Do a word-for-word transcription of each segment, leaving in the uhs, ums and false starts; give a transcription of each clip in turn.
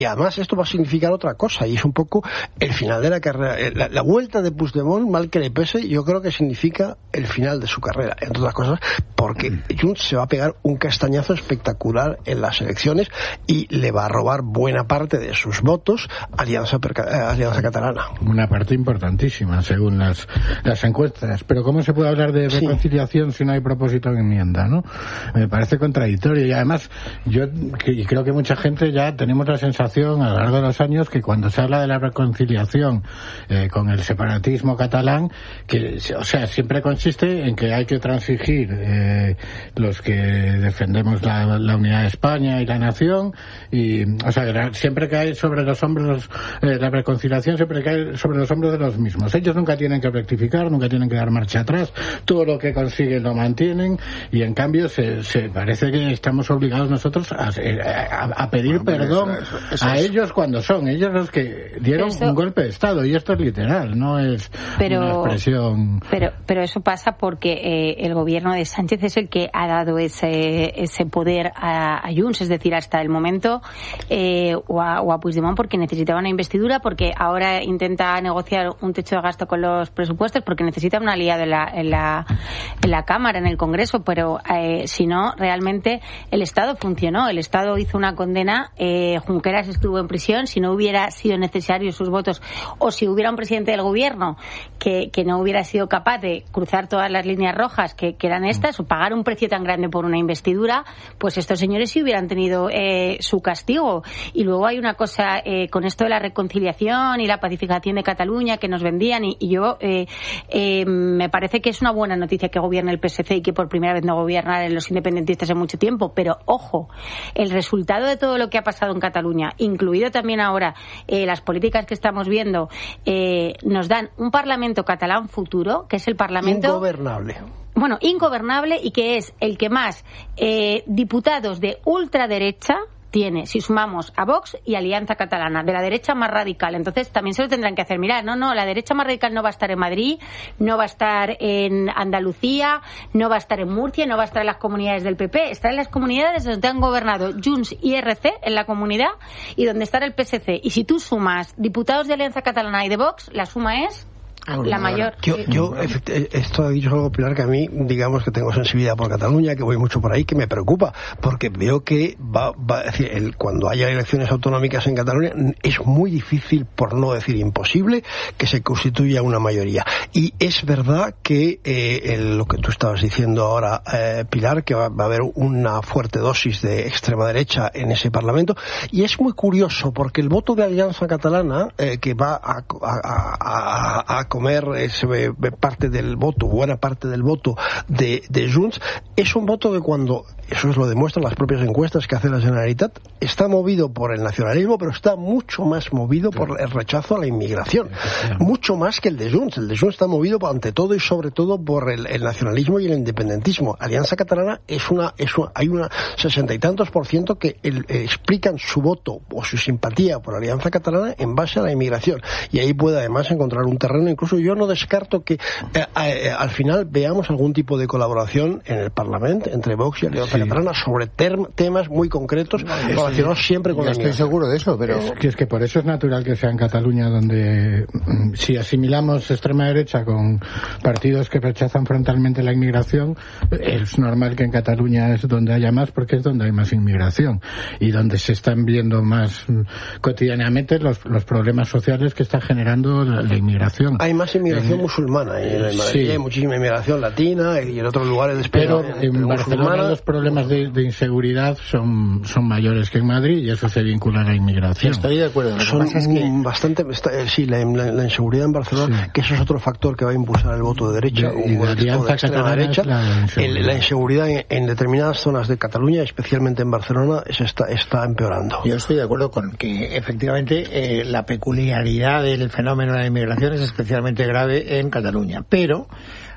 Y además esto va a significar otra cosa, y es un poco el final de la carrera. La, la vuelta de Puigdemont, mal que le pese, yo creo que significa el final de su carrera, entre otras cosas, porque Junts se va a pegar un castañazo espectacular en las elecciones y le va a robar buena parte de sus votos a Alianza, Alianza Catalana. Una parte importantísima, según las, las encuestas. Pero ¿cómo se puede hablar de reconciliación sí. si no hay propósito de enmienda, ¿no? Me parece contradictorio, y además yo y creo que mucha gente ya tenemos la sensación a lo largo de los años que cuando se habla de la reconciliación eh, con el separatismo catalán, que o sea siempre consiste en que hay que transigir eh, los que defendemos la, la unidad de España y la nación, y o sea siempre cae sobre los hombros eh, la reconciliación siempre cae sobre los hombros de los mismos. Ellos nunca tienen que rectificar, nunca tienen que dar marcha atrás, todo lo que consiguen lo mantienen, y en cambio se, se parece que estamos obligados nosotros a, a, a pedir bueno, perdón eso, eso, eso a es. ellos cuando son ellos los que dieron eso, un golpe de Estado, y esto es literal, no es pero, una expresión. Pero, pero eso pasa porque eh, el gobierno de Sánchez es el que ha dado ese ese poder a, a Junts, es decir, hasta el momento, eh, o, a, o a Puigdemont, porque necesitaba una investidura, porque ahora intenta negociar un techo de gasto con los presupuestos, porque necesita un aliado en la, en la, en la Cámara, en el Congreso, pero eh, si no, realmente el Estado funcionó, el Estado hizo una condena, eh, Junqueras estuvo en prisión, si no hubiera sido necesario sus votos, o si hubiera un presidente del gobierno que, que no hubiera sido capaz de cruzar todas las líneas rojas que, que eran estas, o pagar un precio tan grande por una investidura, pues estos señores sí hubieran tenido eh, su castigo. Y luego hay una cosa eh, con esto de la reconciliación y la pacificación de Cataluña que nos vendían, y, y yo eh, eh, me parece que es una buena noticia que gobierne el P S C y que por primera vez no gobiernan los independentistas en mucho tiempo, pero ojo, el resultado de todo lo que ha pasado en Cataluña, incluido también ahora eh, las políticas que estamos viendo, eh, nos dan un Parlamento catalán futuro, que es el Parlamento ingobernable. Bueno, ingobernable, y que es el que más eh, diputados de ultraderecha tiene, si sumamos a Vox y Alianza Catalana, de la derecha más radical. Entonces también se lo tendrán que hacer mirar. No, no, la derecha más radical no va a estar en Madrid, no va a estar en Andalucía, no va a estar en Murcia, no va a estar en las comunidades del P P, está en las comunidades donde han gobernado Junts y R C en la comunidad, y donde está el P S C. Y si tú sumas diputados de Alianza Catalana y de Vox, la suma es la mayor. Yo, yo esto ha dicho algo, Pilar, que a mí, digamos que tengo sensibilidad por Cataluña, que voy mucho por ahí, que me preocupa, porque veo que va, va a decir, el, cuando haya elecciones autonómicas en Cataluña es muy difícil, por no decir imposible, que se constituya una mayoría. Y es verdad que eh, el, lo que tú estabas diciendo ahora, eh, Pilar, que va, va a haber una fuerte dosis de extrema derecha en ese Parlamento, y es muy curioso porque el voto de Alianza Catalana, eh, que va a, a, a, a comer ese, parte del voto, buena parte del voto de, de Junts, es un voto que cuando, eso es lo demuestran las propias encuestas que hace la Generalitat, está movido por el nacionalismo, pero está mucho más movido por el rechazo a la inmigración, mucho más que el de Junts. El de Junts está movido ante todo y sobre todo por el, el nacionalismo y el independentismo. Alianza Catalana es una, es una hay una sesenta y tantos por ciento que el, eh, explican su voto o su simpatía por Alianza Catalana en base a la inmigración, y ahí puede además encontrar un terreno. Incluso yo no descarto que eh, eh, al final veamos algún tipo de colaboración en el Parlamento entre Vox y Alianza sí. Catalana sobre term, temas muy concretos, no, relacionados sí, siempre con la estoy seguro de eso, pero es que, es que por eso es natural que sea en Cataluña donde, si asimilamos extrema derecha con partidos que rechazan frontalmente la inmigración, es normal que en Cataluña es donde haya más, porque es donde hay más inmigración y donde se están viendo más cotidianamente los, los problemas sociales que está generando la, la inmigración. Hay más inmigración eh, musulmana, y en Madrid sí. hay muchísima inmigración latina y en otros lugares de España. Pero en, en Barcelona musulmana, los problemas de, de inseguridad son, son mayores que en Madrid, y eso se vincula a la inmigración. Estoy de acuerdo. Lo son que pasa es que bastante, está, sí, la, la, la inseguridad en Barcelona, sí. que eso es otro factor que va a impulsar el voto de derecha, de, un voto de, de extrema derecha. La inseguridad, el, la inseguridad en, en determinadas zonas de Cataluña, especialmente en Barcelona, se está, está empeorando. Yo estoy de acuerdo con que efectivamente eh, la peculiaridad del fenómeno de la inmigración es especialmente grave en Cataluña, pero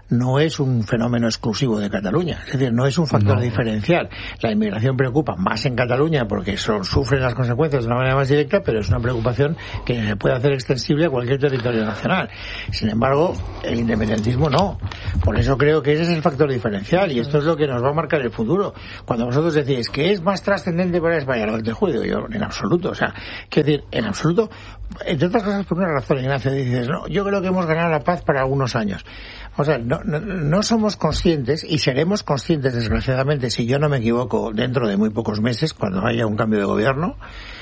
no es un fenómeno exclusivo de Cataluña, es decir, no es un factor no. diferencial. La inmigración preocupa más en Cataluña porque son, sufren las consecuencias de una manera más directa, pero es una preocupación que se puede hacer extensible a cualquier territorio nacional. Sin embargo, el independentismo no. Por eso creo que ese es el factor diferencial y esto es lo que nos va a marcar el futuro. Cuando vosotros decís que es más trascendente para España lo del Tejudo, yo en absoluto, o sea, quiero decir, en absoluto, entre otras cosas por una razón, Ignacio, dices, no, yo creo que hemos ganado la paz para algunos años. O sea, no, no, no somos conscientes, y seremos conscientes, desgraciadamente, si yo no me equivoco, dentro de muy pocos meses, cuando haya un cambio de gobierno,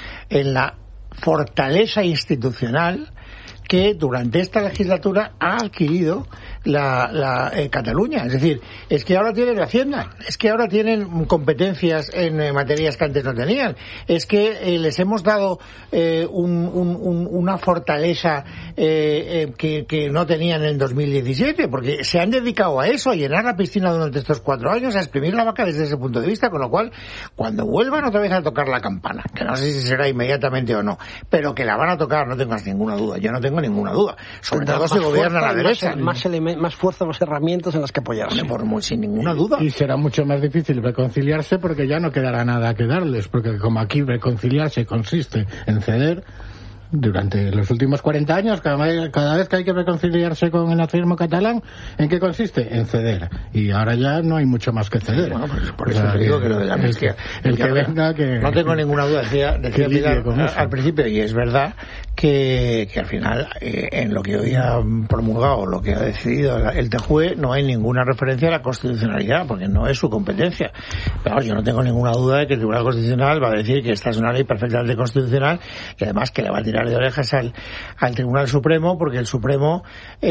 en la fortaleza institucional que durante esta legislatura ha adquirido la, la eh, Cataluña. Es decir, es que ahora tienen la Hacienda, es que ahora tienen competencias en eh, materias que antes no tenían, es que eh, les hemos dado eh, un, un, un, una fortaleza eh, eh, que, que no tenían en dos mil diecisiete, porque se han dedicado a eso, a llenar la piscina durante estos cuatro años, a exprimir la vaca desde ese punto de vista, con lo cual, cuando vuelvan otra vez a tocar la campana, que no sé si será inmediatamente o no, pero que la van a tocar, no tengas ninguna duda, yo no tengo ninguna duda, sobre todo si gobierna la derecha. Más, más, más fuerza, más herramientas en las que apoyarse. Por muy, sin ninguna duda. Y será mucho más difícil reconciliarse porque ya no quedará nada que darles, porque como aquí reconciliarse consiste en ceder. Durante los últimos cuarenta años, cada, cada vez que hay que reconciliarse con el nacionalismo catalán, ¿en qué consiste? En ceder. Y ahora ya no hay mucho más que ceder. Bueno, pues por eso o sea, digo que, que lo de la amnistía. El que, el que venga, que... No tengo ninguna duda, decía, decía Pilar al principio, y es verdad que, que al final, eh, en lo que hoy ha promulgado, lo que ha decidido el T J U E, no hay ninguna referencia a la constitucionalidad, porque no es su competencia. Pero yo no tengo ninguna duda de que el Tribunal Constitucional va a decir que esta es una ley perfectamente constitucional y además que le va a tirar de orejas al, al Tribunal Supremo, porque el Supremo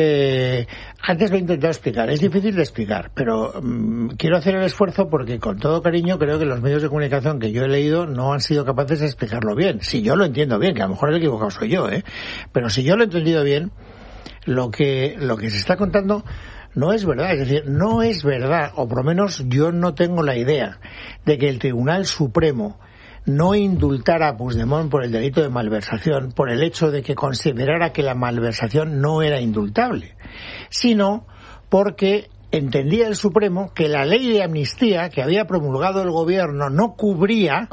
eh, antes lo he intentado explicar, es difícil de explicar, pero um, quiero hacer el esfuerzo porque con todo cariño creo que los medios de comunicación que yo he leído no han sido capaces de explicarlo bien. Si yo lo entiendo bien, que a lo mejor el equivocado soy yo, ¿eh? Pero si yo lo he entendido bien, lo que, lo que se está contando no es verdad, es decir, no es verdad, o por lo menos yo no tengo la idea de que el Tribunal Supremo no indultara a Puigdemont por el delito de malversación, por el hecho de que considerara que la malversación no era indultable, sino porque entendía el Supremo que la ley de amnistía que había promulgado el gobierno no cubría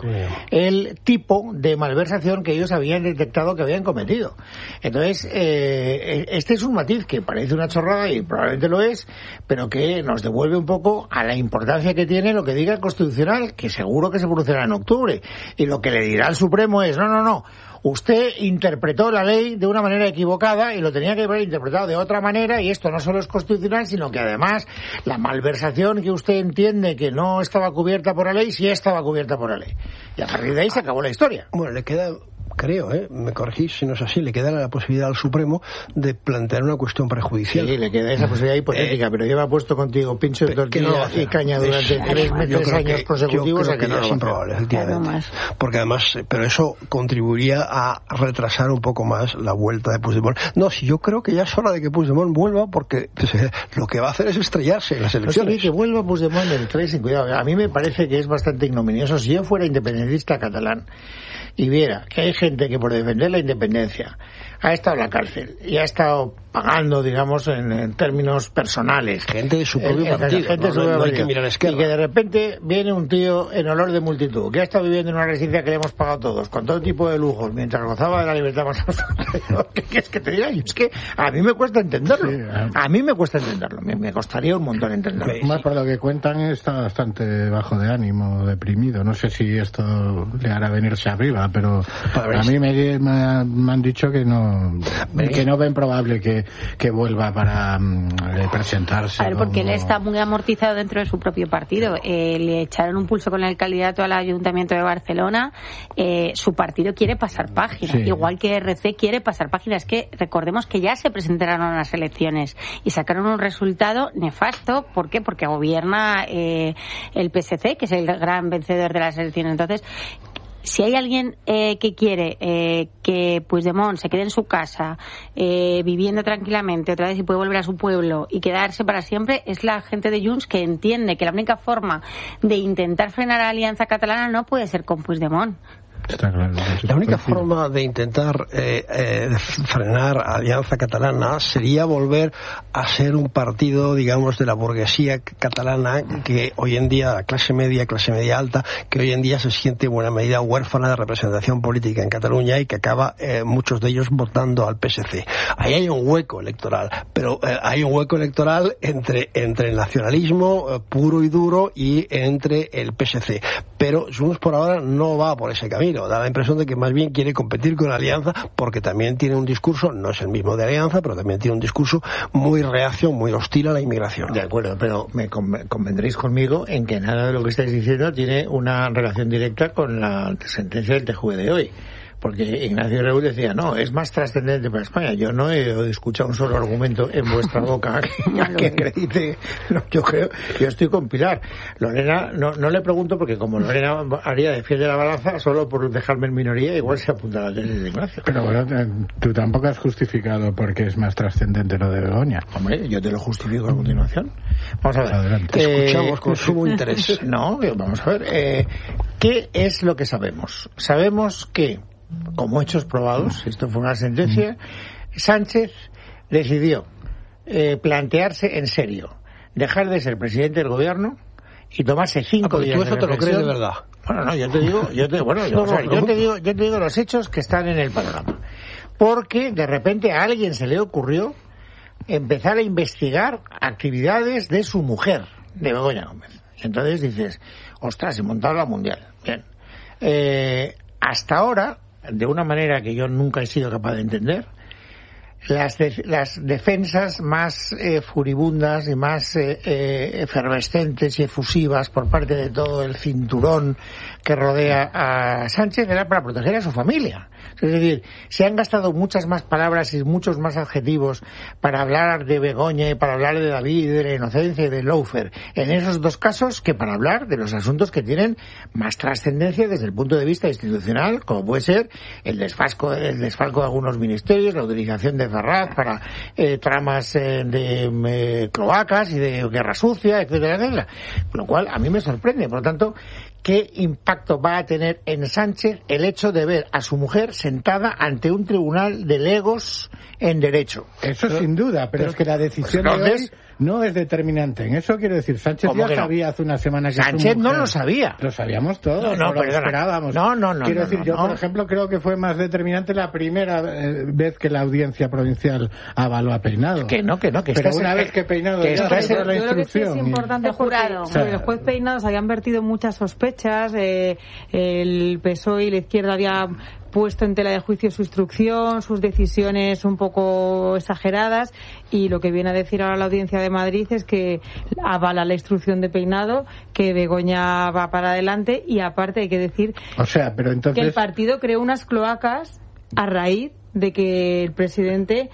el tipo de malversación que ellos habían detectado que habían cometido. Entonces, eh, este es un matiz que parece una chorrada y probablemente lo es, pero que nos devuelve un poco a la importancia que tiene lo que diga el Constitucional, que seguro que se producirá en octubre. Y lo que le dirá el Supremo es, no, no, no, usted interpretó la ley de una manera equivocada y lo tenía que haber interpretado de otra manera, y esto no solo es constitucional, sino que además la malversación que usted entiende que no estaba cubierta por la ley, sí estaba cubierta por la ley. Y a partir de ahí se acabó la historia. Bueno, le queda... creo, ¿eh? Me corregís si no es así, le queda la posibilidad al Supremo de plantear una cuestión prejudicial. Sí, le queda esa posibilidad hipotética, eh, pero lleva puesto contigo pincho de tortilla no y caña durante es, tres, tres años que, consecutivos, a que, que no es improbable, efectivamente. Porque además, pero eso contribuiría a retrasar un poco más la vuelta de Puigdemont. No, si yo creo que ya es hora de que Puigdemont vuelva, porque pues, lo que va a hacer es estrellarse en las elecciones. No, sí, que vuelva Puigdemont el tres, sin cuidado. A mí me parece que es bastante ignominioso. Si yo fuera independentista catalán y viera que hay gente que por defender la independencia ha estado en la cárcel y ha estado pagando, digamos, en, en términos personales. Gente de su propio el, partido. Gente no, su no, no hay que mirar a la izquierda. Y que de repente viene un tío en olor de multitud, que ha estado viviendo en una residencia que le hemos pagado todos, con todo tipo de lujos, mientras gozaba de la libertad más absoluta. ¿Qué es que te diga? Es que a mí me cuesta entenderlo. Sí, a mí me cuesta entenderlo. Me, me costaría un montón entenderlo. Sí. Más por lo que cuentan, está bastante bajo de ánimo, deprimido. No sé si esto le hará venirse arriba, pero a mí me, me, me han dicho que no que no ven probable que, que vuelva para um, presentarse. A ver, porque como... él está muy amortizado dentro de su propio partido. Eh, le echaron un pulso con el candidato al Ayuntamiento de Barcelona. Eh, su partido quiere pasar página, sí. Igual que R C quiere pasar página. Es que recordemos que ya se presentaron a las elecciones y sacaron un resultado nefasto. ¿Por qué? Porque gobierna eh, el P S C, que es el gran vencedor de las elecciones. Entonces, si hay alguien eh, que quiere eh, que Puigdemont se quede en su casa eh, viviendo tranquilamente otra vez y puede volver a su pueblo y quedarse para siempre, es la gente de Junts, que entiende que la única forma de intentar frenar a la Alianza Catalana no puede ser con Puigdemont. Está claro. La única forma de intentar eh, eh, frenar a Alianza Catalana sería volver a ser un partido, digamos, de la burguesía catalana que hoy en día, la clase media, clase media alta, que hoy en día se siente en buena medida huérfana de representación política en Cataluña y que acaba eh, muchos de ellos votando al P S C. Ahí hay un hueco electoral, pero eh, hay un hueco electoral entre, entre el nacionalismo eh, puro y duro y entre el P S C. Pero Junts por ahora no va por ese camino. Da la impresión de que más bien quiere competir con Alianza porque también tiene un discurso, no es el mismo de Alianza, pero también tiene un discurso muy reacio, muy hostil a la inmigración. De acuerdo, pero me convendréis conmigo en que nada de lo que estáis diciendo tiene una relación directa con la sentencia del T J U E de hoy. Porque Ignacio Reúl decía, no, es más trascendente para España. Yo no he escuchado un solo argumento en vuestra boca que, que acredite. No, yo creo, yo estoy con Pilar. Lorena, no, no le pregunto porque como Lorena haría de fiel de la balanza, solo por dejarme en minoría, igual se apunta a la tesis de Ignacio. Pero bueno, tú tampoco has justificado por qué es más trascendente lo de Begoña. Hombre, yo te lo justifico a continuación. Vamos a ver. Adelante. Te eh, escuchamos con sumo interés. No, vamos a ver. Eh, ¿Qué es lo que sabemos? Sabemos que, como hechos probados, esto fue una sentencia, Sánchez decidió eh, plantearse en serio, dejar de ser presidente del gobierno y tomarse cinco ah, días tú eso de te lo crees de reflexión. verdad. Bueno, no, yo te digo, yo te, bueno, yo, no, o sea, yo te digo, yo te digo los hechos que están en el panorama, porque de repente a alguien se le ocurrió empezar a investigar actividades de su mujer, de Begoña Gómez. Y entonces dices, ostras, se montado la mundial. Bien, eh, hasta ahora, de una manera que yo nunca he sido capaz de entender, las, de, las defensas más eh, furibundas y más eh, eh, efervescentes y efusivas por parte de todo el cinturón que rodea a Sánchez era para proteger a su familia. Es decir, se han gastado muchas más palabras y muchos más adjetivos para hablar de Begoña y para hablar de David, de la inocencia y de Lawfare en esos dos casos que para hablar de los asuntos que tienen más trascendencia desde el punto de vista institucional, como puede ser el desfalco, el desfalco de algunos ministerios, la utilización de Ferraz para eh, tramas eh, de eh, cloacas y de guerra sucia, etcétera, etcétera. Lo cual a mí me sorprende. Por lo tanto, ¿qué impacto va a tener en Sánchez el hecho de ver a su mujer sentada ante un tribunal de legos en derecho? Eso pero, sin duda, pero, pero es que la decisión pues, de hoy no es determinante. En eso quiero decir, Sánchez ya sabía no? hace una semana que Sánchez su mujer, no lo sabía. Lo sabíamos todos, no, no, no lo esperábamos. No, no, no. Quiero no, decir, no, yo no. por ejemplo creo que fue más determinante la primera eh, vez que la audiencia provincial avaló a Peinado. Que no, que no, que pero una vez que Peinado que ya está dio la yo instrucción. Creo que sí es importante porque, jurado. porque el juez Peinado se habían vertido muchas sospechas, eh, el P S O E y la izquierda había puesto en tela de juicio su instrucción, sus decisiones un poco exageradas, y lo que viene a decir ahora la Audiencia de Madrid es que avala la instrucción de Peinado, que Begoña va para adelante, y aparte hay que decir o sea, pero entonces... que el partido creó unas cloacas a raíz de que el presidente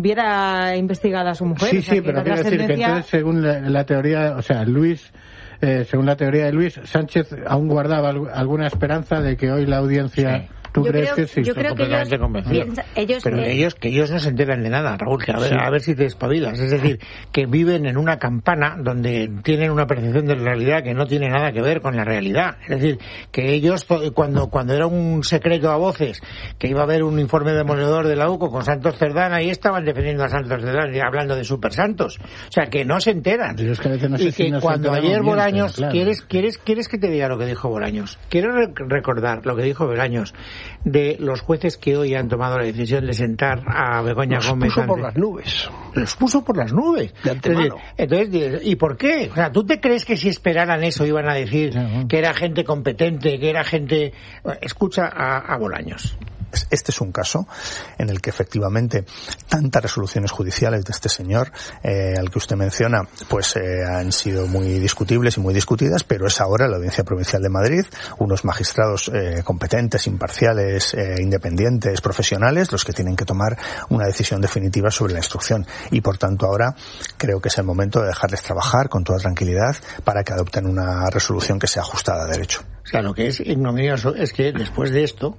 viera investigada a su mujer. Sí, o sea, sí, pero quiero decir que entonces, según la, la teoría, o sea, Luis... Eh, según la teoría de Luis, Sánchez aún guardaba alguna esperanza de que hoy la audiencia... Sí. ¿Tú yo crees creo, que sí? Yo creo que ellos, piensa, ellos pero eh, ellos que ellos no se enteran de nada, Raúl, que a ver, sí. a ver si te espabilas. Es decir, que viven en una campana donde tienen una percepción de la realidad que no tiene nada que ver con la realidad. Es decir, que ellos, cuando cuando era un secreto a voces que iba a haber un informe demoledor de la U C O con Santos Cerdán, ahí estaban defendiendo a Santos Cerdán y hablando de super santos. O sea, que no se enteran. Es que a veces no sé y si que nos cuando ayer bien, Bolaños, claro. ¿quieres, quieres, ¿quieres que te diga lo que dijo Bolaños? Quiero re- recordar lo que dijo Bolaños de los jueces que hoy han tomado la decisión de sentar a Begoña los Gómez. Los puso ante... por las nubes. Los puso por las nubes. De antemano. Entonces, ¿y por qué? O sea, ¿tú te crees que si esperaran eso iban a decir sí, sí. que era gente competente, que era gente... Escucha a, a Bolaños. Este es un caso en el que efectivamente tantas resoluciones judiciales de este señor eh, al que usted menciona pues eh, han sido muy discutibles y muy discutidas, pero es ahora la Audiencia Provincial de Madrid, unos magistrados eh, competentes, imparciales, eh, independientes, profesionales, los que tienen que tomar una decisión definitiva sobre la instrucción, y por tanto ahora creo que es el momento de dejarles trabajar con toda tranquilidad para que adopten una resolución que sea ajustada a derecho. O sea, lo que es ignominioso es que después de esto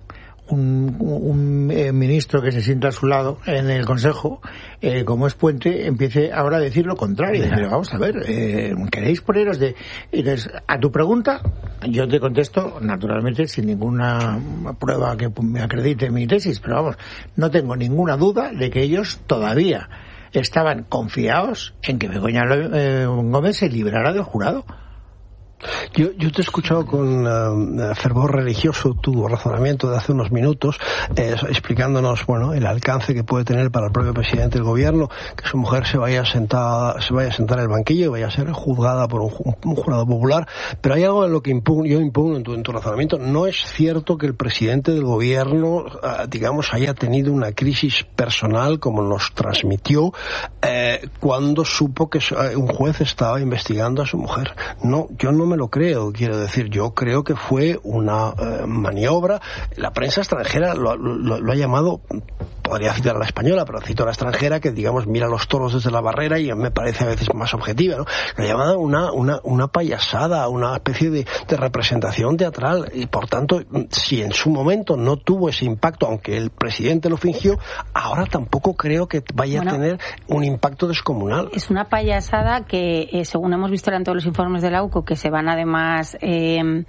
un, un eh, ministro que se sienta a su lado en el Consejo, eh, como es Puente, empiece ahora a decir lo contrario. Pero vamos a ver, eh, ¿queréis poneros de...? Entonces, a tu pregunta, yo te contesto, naturalmente, sin ninguna prueba que me acredite mi tesis, pero vamos, no tengo ninguna duda de que ellos todavía estaban confiados en que Begoña eh, Gómez se librara del jurado. Yo, yo te he escuchado con uh, fervor religioso tu razonamiento de hace unos minutos, eh, explicándonos, bueno, el alcance que puede tener para el propio presidente del gobierno que su mujer se vaya sentada, se vaya a sentar en el banquillo y vaya a ser juzgada por un, un jurado popular. Pero hay algo en lo que impugno, yo impugno en tu, en tu razonamiento. No es cierto que el presidente del gobierno, uh, digamos, haya tenido una crisis personal como nos transmitió eh, cuando supo que un juez estaba investigando a su mujer. No, yo no me lo creo, quiero decir, yo creo que fue una eh, maniobra. La prensa extranjera lo, lo, lo ha llamado, podría citar a la española, pero cito a la extranjera, que digamos mira los toros desde la barrera y me parece a veces más objetiva, ¿no? Lo ha llamado una, una, una payasada, una especie de, de representación teatral, y por tanto, si en su momento no tuvo ese impacto, aunque el presidente lo fingió, ahora tampoco creo que vaya bueno, a tener un impacto descomunal. Es una payasada que, eh, según hemos visto en todos los informes de la U C O, que se van además eh,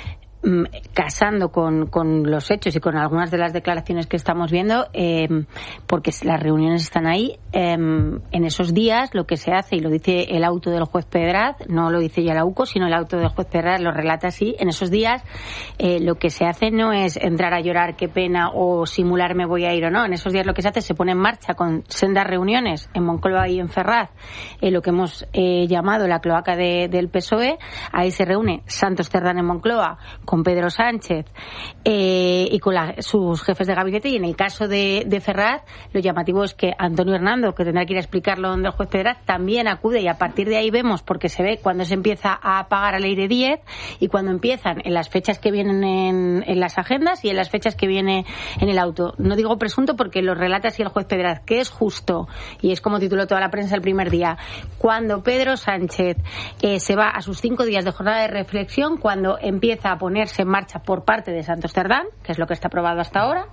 casando con, con los hechos y con algunas de las declaraciones que estamos viendo, eh, porque las reuniones están ahí. Eh, en esos días lo que se hace, y lo dice el auto del juez Pedraz, no lo dice ya la U C O, sino el auto del juez Pedraz lo relata así, en esos días eh, lo que se hace no es entrar a llorar qué pena o simular me voy a ir o no. En esos días lo que se hace es se pone en marcha con sendas reuniones en Moncloa y en Ferraz, eh, lo que hemos eh, llamado la cloaca de, del P S O E. Ahí se reúne Santos Cerdán en Moncloa con Pedro Sánchez eh, y con la, sus jefes de gabinete, y en el caso de, de Ferraz lo llamativo es que Antonio Hernando, que tendrá que ir a explicarlo donde el juez Pedraz, también acude, y a partir de ahí vemos, porque se ve cuando se empieza a apagar al aire diez y cuando empiezan en las fechas que vienen en, en las agendas y en las fechas que viene en el auto. No digo presunto porque lo relata así el juez Pedraz, que es justo, y es como tituló toda la prensa el primer día, cuando Pedro Sánchez eh, se va a sus cinco días de jornada de reflexión, cuando empieza a ponerse en marcha por parte de Santos Cerdán, que es lo que está aprobado hasta ahora,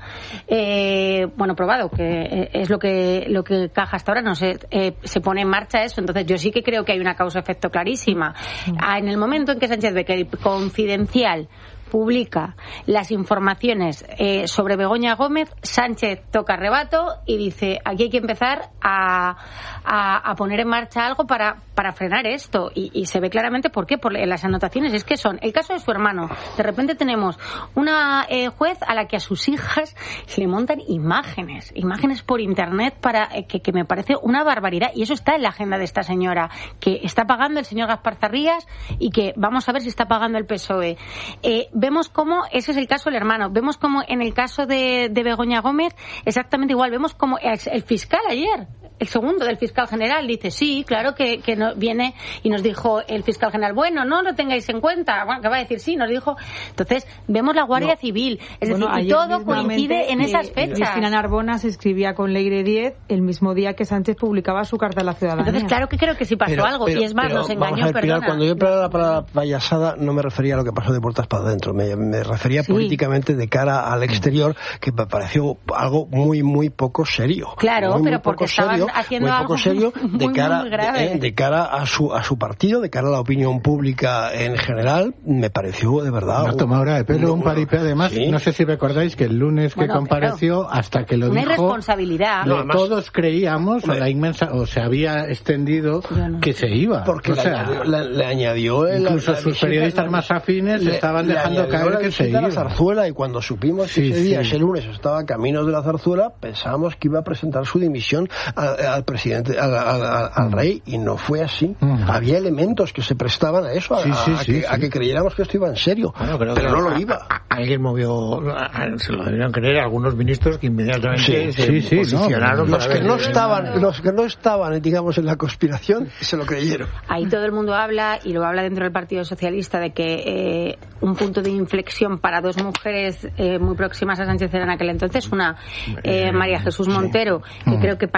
eh, bueno, probado, que es lo que lo que caja hasta ahora, no sé, eh, se pone en marcha eso. Entonces yo sí que creo que hay una causa-efecto clarísima. Ah, en el momento en que Sánchez ve que el Confidencial publica las informaciones eh, sobre Begoña Gómez, Sánchez toca rebato y dice, aquí hay que empezar a, a, a poner en marcha algo para, para frenar esto, y, y se ve claramente por qué, por las anotaciones, es que son el caso de su hermano. De repente tenemos una eh, juez a la que a sus hijas le montan imágenes, imágenes por internet para eh, que, que me parece una barbaridad, y eso está en la agenda de esta señora, que está pagando el señor Gaspar Zarrías y que vamos a ver si está pagando el P S O E. Eh, vemos cómo, ese es el caso del hermano, vemos cómo en el caso de, de Begoña Gómez exactamente igual, vemos cómo el, el fiscal ayer, el segundo del fiscal general, dice sí, claro que, que no, viene y nos dijo el fiscal general, bueno, no lo tengáis en cuenta, bueno, que va a decir sí, nos dijo. Entonces vemos la Guardia no. Civil, es bueno, decir, y todo coincide en esas fechas. Cristina Narbona se escribía con Leire diez el mismo día que Sánchez publicaba su carta a la ciudadanía. Entonces claro que creo que sí pasó pero, algo, pero, y es más, nos engañó, ver, perdona. Pilar, cuando yo hablaba la palabra payasada no me refería a lo que pasó de puertas para adentro, me, me refería sí. políticamente de cara al exterior, que me pareció algo muy, muy poco serio. Claro, muy, pero muy porque estaban serio, haciendo algo serio de muy, cara muy grave. De, eh, de cara a su a su partido, de cara a la opinión pública en general, me pareció de verdad una tomadura de pelo, un paripé. Además, ¿sí? No sé si recordáis que el lunes que bueno, compareció, claro, hasta que lo una dijo, irresponsabilidad. Lo, no, todos creíamos, o la inmensa, o se había extendido no. que se iba. Porque o le, sea, añadió, le, le añadió el, incluso la, la sus periodistas le, más afines le, estaban le dejando caer que se iba. La Zarzuela, y cuando supimos que sí, ese día, sí. ese lunes, estaba a caminos de la Zarzuela, pensábamos que iba a presentar su dimisión al, al presidente, al, al, al, al rey, y no fue así. Uh-huh. Había elementos que se prestaban a eso, a, sí, sí, a, sí, que, sí. a que creyéramos que esto iba en serio, bueno, pero, pero no lo iba. A, a, alguien movió, a, se lo debieron creer algunos ministros que inmediatamente sí, se sí, posicionaron. Sí, no, los que no estaban, los que no estaban, digamos, en la conspiración, se lo creyeron. Ahí todo el mundo habla, y lo habla dentro del Partido Socialista, de que eh, un punto de inflexión para dos mujeres eh, muy próximas a Sánchez era en aquel entonces, una eh, María Jesús Montero, sí. que mm. creo que pasó, lo,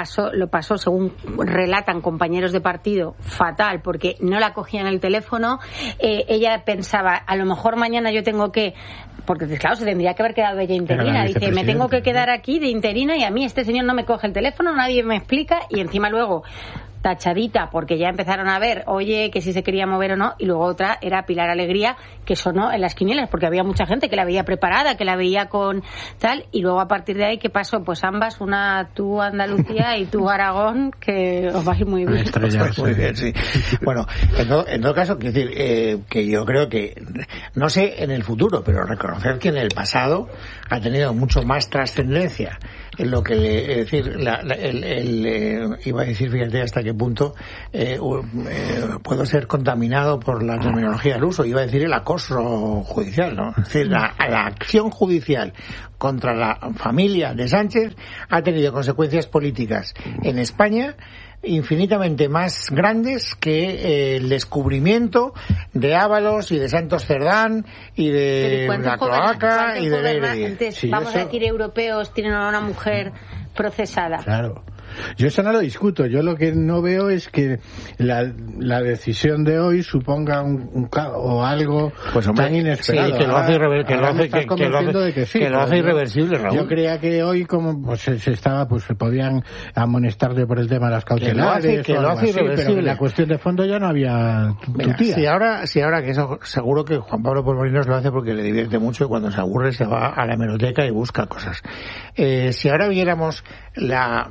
pasó, según relatan compañeros de partido, fatal, porque no la cogían el teléfono. Eh, ella pensaba, a lo mejor mañana yo tengo que, porque claro, se tendría que haber quedado ella interina. Dice, me tengo que quedar aquí de interina y a mí este señor no me coge el teléfono, nadie me explica, y encima luego tachadita, porque ya empezaron a ver, oye, que si se quería mover o no, y luego otra era Pilar Alegría, que sonó en las quinielas, porque había mucha gente que la veía preparada, que la veía con tal, y luego a partir de ahí, ¿qué pasó? Pues ambas, una tú Andalucía y tú Aragón, que os vais muy bien. Estrellas, muy bien, sí. Bueno, en todo, en todo caso, quiero decir, eh, que yo creo que, no sé en el futuro, pero reconocer que en el pasado ha tenido mucho más trascendencia en lo que le, es decir, la, la, el, el, eh, iba a decir, fíjate hasta qué punto eh, eh, puedo ser contaminado por la terminología del uso, iba a decir el acoso judicial, ¿no? Es decir, la, la acción judicial contra la familia de Sánchez ha tenido consecuencias políticas en España infinitamente más grandes que eh, el descubrimiento de Ábalos y de Santos Cerdán y de la cloaca y de Leire. Sí, vamos eso... a decir, europeos tienen a una mujer procesada. Claro. Yo eso no lo discuto. Yo lo que no veo es que la, la decisión de hoy suponga un, un o algo pues, hombre, tan inesperado. Sí, que lo hace, irrever, que lo hace, que, que lo hace, de que sí, que lo hace irreversible, Raúl. Yo creía que hoy como pues se, se estaba pues se podían amonestarle por el tema de las cautelares, que lo hace, que lo hace así, pero en la cuestión de fondo ya no había tutía. Si ahora, si ahora que eso seguro que Juan Pablo Polvorinos lo hace porque le divierte mucho y cuando se aburre se va a la hemeroteca y busca cosas. Eh, si ahora viéramos la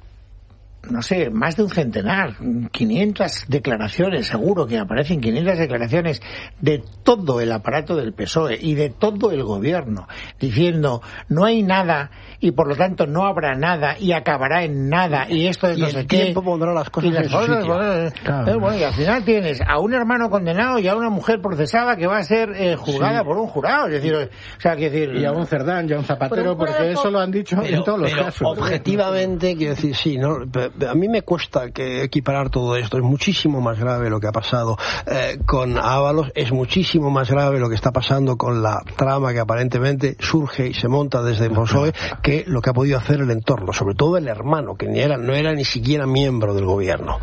no sé, más de un centenar, quinientas declaraciones, seguro que aparecen quinientas declaraciones de todo el aparato del P S O E y de todo el gobierno, diciendo no hay nada y por lo tanto no habrá nada y acabará en nada y esto es no sé qué. Y el tiempo pondrá las cosas en su sitio. Claro. Bueno, y al final tienes a un hermano condenado y a una mujer procesada que va a ser eh, juzgada sí. por un jurado, es decir, o sea, que decir... Y a un Cerdán y a un Zapatero, por porque eso lo han dicho pero, en todos los pero casos. Objetivamente, quiero decir, sí, ¿no? A mí me cuesta que equiparar todo esto. Es muchísimo más grave lo que ha pasado eh, con Ábalos, es muchísimo más grave lo que está pasando con la trama que aparentemente surge y se monta desde P S O E que lo que ha podido hacer el entorno, sobre todo el hermano, que ni era, no era ni siquiera miembro del gobierno.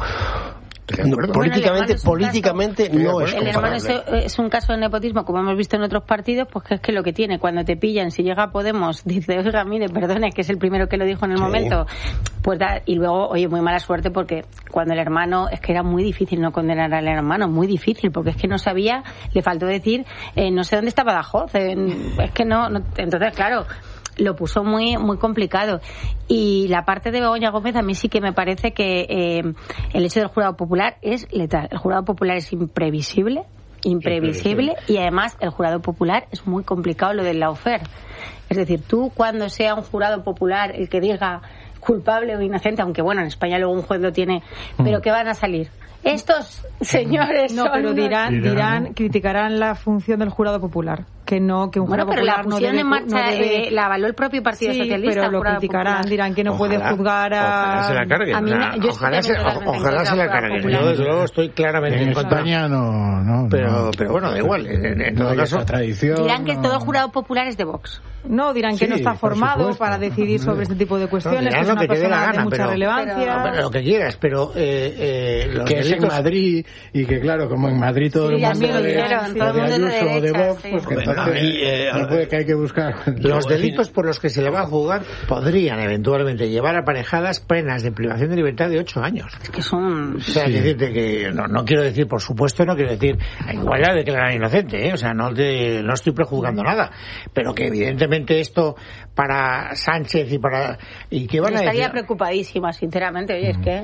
No, políticamente, bueno, políticamente caso, no es el hermano es, es un caso de nepotismo, como hemos visto en otros partidos, pues que es que lo que tiene, cuando te pillan, si llega a Podemos, dice, oiga, mire, perdone, que es el primero que lo dijo en el sí. momento, pues da, y luego, oye, muy mala suerte, porque cuando el hermano, es que era muy difícil no condenar al hermano, muy difícil, porque es que no sabía, le faltó decir, eh, no sé dónde está Badajoz, eh, es que no, no, entonces, claro, lo puso muy muy complicado. Y la parte de Begoña Gómez a mí sí que me parece que eh, el hecho del jurado popular es letal. El jurado popular es imprevisible, imprevisible, y además el jurado popular es muy complicado lo del lawfare. Es decir, tú cuando sea un jurado popular el que diga culpable o inocente, aunque bueno, en España luego un juez lo tiene, pero mm. que van a salir estos señores no, son pero dirán, dirán, criticarán la función del jurado popular, que no, que un bueno, jurado pero popular la pusieron no debe, en marcha, no debe... eh, la avaló el propio Partido sí, Socialista. Pero lo criticarán, popular. Dirán que no ojalá, puede juzgar a... Ojalá se la carguen. A mí, yo ojalá se, ojalá se la carguen. Yo desde luego estoy claramente en, en contra. España no, no, pero, no. pero bueno, da igual. En, en todo no caso, tradición, dirán que no. todo jurado popular es de Vox. No, dirán que sí, no está formado supuesto. para decidir sobre este tipo de cuestiones, no, que es una que persona la gana, de mucha pero, relevancia. Pero, lo que quieras, pero eh, eh, los que delitos... es en Madrid y que claro, como en Madrid todo sí, el mundo lo de, dijeron, de, todo de Ayuso de o de Vox, sí. pues que bueno, entonces, a mí, eh, no puede que hay que buscar. Los delitos por los que se le va a juzgar podrían eventualmente llevar aparejadas penas de privación de libertad de ocho años. Es que son... O sea, sí. decirte que no, no quiero decir, por supuesto, no quiero decir igual la declarar inocente, ¿eh? O sea, no, te, no estoy prejuzgando nada, pero que evidentemente esto para Sánchez y para... ¿Y qué van a decir? Estaría preocupadísima, sinceramente, oye, mm. es que...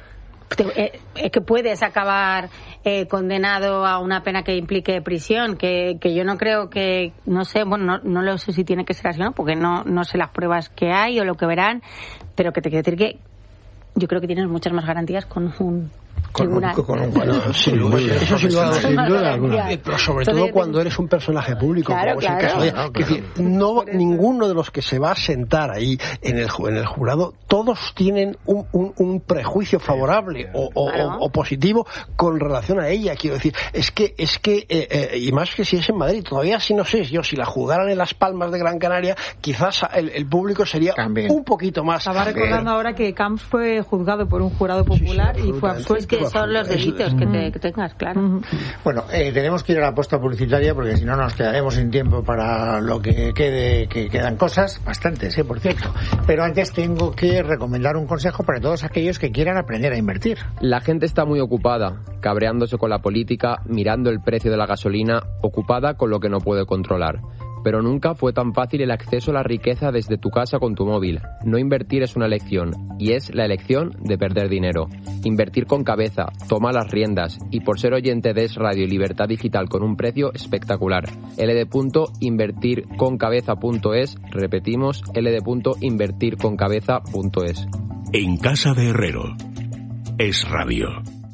Te, eh, que puedes acabar eh, condenado a una pena que implique prisión, que, que yo no creo que, no sé, bueno, no, no lo sé si tiene que ser así, ¿no? Porque no, no sé las pruebas que hay o lo que verán, pero que te quiero decir que yo creo que tienes muchas más garantías con un Con un, con un, bueno, sin duda, eso sin duda, sin duda alguna. Pero sobre todo cuando eres un personaje público, claro, como claro. es el caso de, claro, claro. Es decir, no ninguno de los que se va a sentar ahí en el en el jurado, todos tienen un, un, un prejuicio favorable o, o, claro. o, o positivo con relación a ella. Quiero decir, es que es que eh, eh, y más que si es en Madrid, todavía si no sé yo si la jugaran en Las Palmas de Gran Canaria, quizás el, el público sería También. un poquito más. Estaba recordando ahora que Camps fue juzgado por un jurado popular sí, sí, y fue absuelto. Que son los delitos que, te, que tengas, claro. Uh-huh. Bueno, eh, tenemos que ir a la posta publicitaria porque si no nos quedaremos sin tiempo para lo que quede, que quedan cosas, bastantes, ¿eh? Por cierto. Pero antes tengo que recomendar un consejo para todos aquellos que quieran aprender a invertir. La gente está muy ocupada, cabreándose con la política, mirando el precio de la gasolina, ocupada con lo que no puede controlar. Pero nunca fue tan fácil el acceso a la riqueza desde tu casa con tu móvil. No invertir es una elección, y es la elección de perder dinero. Invertir con cabeza, toma las riendas, y por ser oyente de Es Radio y Libertad Digital con un precio espectacular. L D punto invertir con cabeza punto es, repetimos, L D punto invertir con cabeza punto es. En casa de Herrero, Es Radio.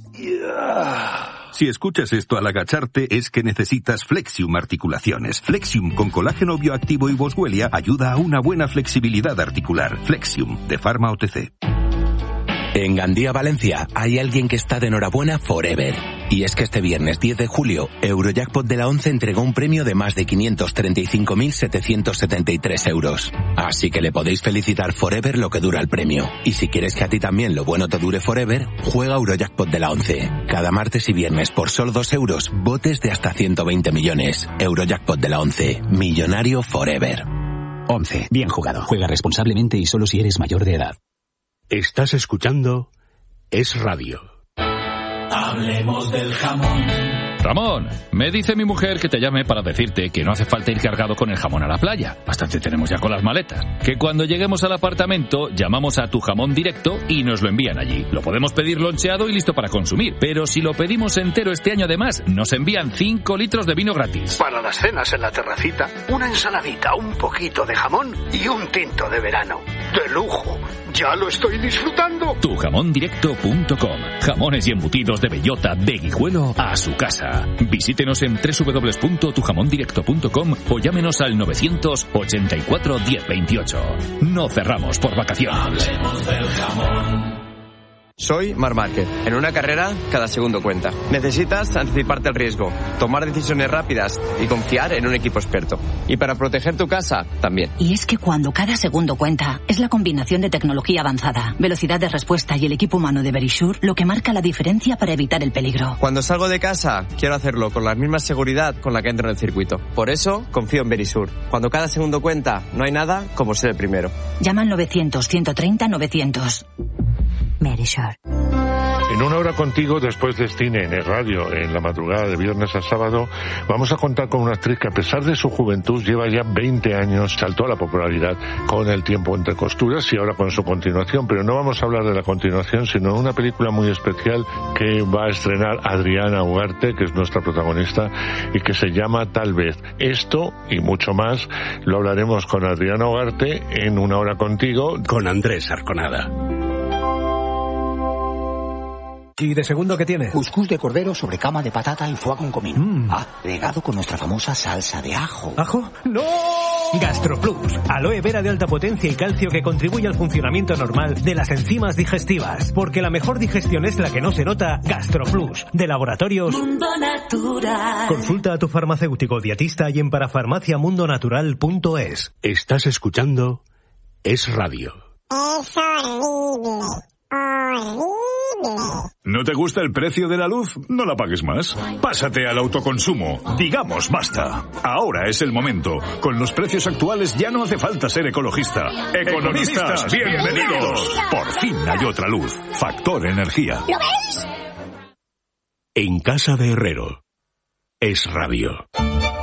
Yeah. Si escuchas esto al agacharte es que necesitas Flexium Articulaciones. Flexium con colágeno bioactivo y boswellia ayuda a una buena flexibilidad articular. Flexium, de Pharma O T C. En Gandía, Valencia, hay alguien que está de enhorabuena forever. Y es que este viernes diez de julio, Eurojackpot de la ONCE entregó un premio de más de quinientos treinta y cinco mil setecientos setenta y tres euros. Así que le podéis felicitar forever lo que dura el premio. Y si quieres que a ti también lo bueno te dure forever, juega Eurojackpot de la ONCE. Cada martes y viernes por solo dos euros, botes de hasta ciento veinte millones. Eurojackpot de la ONCE. Millonario forever. ONCE. Bien jugado. Juega responsablemente y solo si eres mayor de edad. Estás escuchando Es Radio. Hablemos del jamón. Ramón, me dice mi mujer que te llame para decirte que no hace falta ir cargado con el jamón a la playa. Bastante tenemos ya con las maletas. Que cuando lleguemos al apartamento, llamamos a Tu Jamón Directo y nos lo envían allí. Lo podemos pedir loncheado y listo para consumir. Pero si lo pedimos entero este año además, nos envían cinco litros de vino gratis. Para las cenas en la terracita, una ensaladita, un poquito de jamón y un tinto de verano. ¡De lujo! ¡Ya lo estoy disfrutando! tu jamón directo punto com. Jamones y embutidos de bellota, de Guijuelo a su casa. Visítenos en doble u doble u doble u punto tu jamón directo punto com o llámenos al novecientos ochenta y cuatro diez veintiocho. No cerramos por vacaciones. Hablemos del jamón. Soy Marc Márquez. En una carrera, cada segundo cuenta. Necesitas anticiparte al riesgo, tomar decisiones rápidas y confiar en un equipo experto. Y para proteger tu casa, también. Y es que cuando cada segundo cuenta, es la combinación de tecnología avanzada, velocidad de respuesta y el equipo humano de Verisure lo que marca la diferencia para evitar el peligro. Cuando salgo de casa, quiero hacerlo con la misma seguridad con la que entro en el circuito. Por eso, confío en Verisure. Cuando cada segundo cuenta, no hay nada como ser el primero. Llama al novecientos, ciento treinta, novecientos. Verisure. En una hora contigo, después de cine en el radio, en la madrugada de viernes a sábado, vamos a contar con una actriz que a pesar de su juventud lleva ya veinte años, saltó a la popularidad con El tiempo entre costuras y ahora con su continuación, pero no vamos a hablar de la continuación, sino de una película muy especial que va a estrenar Adriana Ugarte, que es nuestra protagonista, y que se llama Tal vez. Esto y mucho más lo hablaremos con Adriana Ugarte en una hora contigo, con Andrés Arconada. ¿Y de segundo qué tiene? Cuscús de cordero sobre cama de patata y foie con comino. Mm. Ah, regado con nuestra famosa salsa de ajo. ¿Ajo? ¡No! GastroPlus, aloe vera de alta potencia y calcio que contribuye al funcionamiento normal de las enzimas digestivas. Porque la mejor digestión es la que no se nota. GastroPlus, de Laboratorios Mundo Natural. Consulta a tu farmacéutico dietista y en parafarmacia mundo natural punto es. Estás escuchando Es Radio. Es horrible. Horrible. ¿No te gusta el precio de la luz? No la pagues más. Pásate al autoconsumo. Digamos basta. Ahora es el momento. Con los precios actuales ya no hace falta ser ecologista. Economistas, bienvenidos. Por fin hay otra luz. Factor Energía. ¿Lo veis? En casa de Herrero. Es Radio.